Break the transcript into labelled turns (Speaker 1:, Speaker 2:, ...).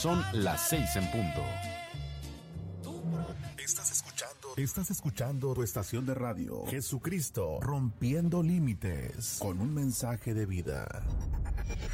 Speaker 1: Son las 6 en punto.
Speaker 2: Estás escuchando tu estación de radio, Jesucristo, rompiendo límites, con un mensaje de vida.